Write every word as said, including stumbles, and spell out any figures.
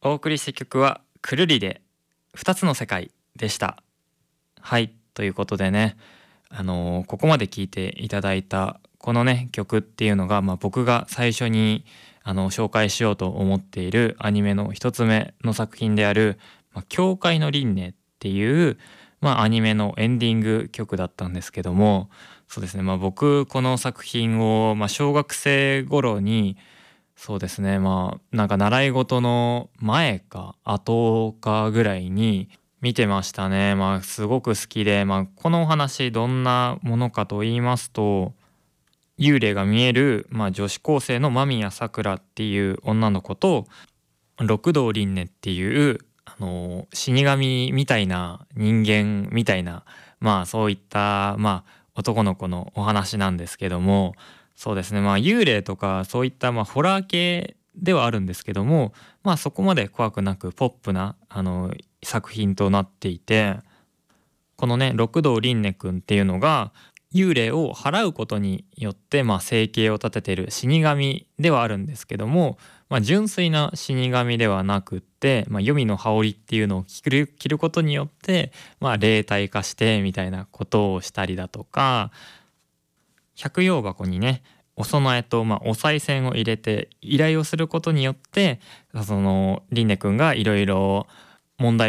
お送りした曲はくるりでふたつの世界でした。はい、ということでね、あのーここまで聴いていただいたこのね曲っていうのが、まあ、僕が最初にあの紹介しようと思っているアニメの一つ目の作品である「まあ、教会の輪廻」っていう、まあ、アニメのエンディング曲だったんですけども、そうですね、まあ、僕この作品を、まあ、小学生頃に、そうですね、まあなんか習い事の前か後かぐらいに見てましたね。まあすごく好きで、まあこのお話どんなものかと言いますと、幽霊が見える、まあ、女子高生の間宮さくらっていう女の子と六道輪廻っていうあの死神みたいな人間みたいな、まあそういったまあ男の子のお話なんですけども、そうですね、まあ幽霊とかそういったまあホラー系ではあるんですけども、まあそこまで怖くなくポップなあの作品となっていて、このね六道輪廻くんっていうのが幽霊を払うことによって、まあ、生計を立ててる死神ではあるんですけども、まあ、純粋な死神ではなくって、まあ、黄泉の羽織っていうのを着る、着ることによって、まあ、霊体化してみたいなことをしたりだとか、百葉箱にねお供えと、まあ、お賽銭を入れて依頼をすることによって、その輪廻くんがいろいろ問題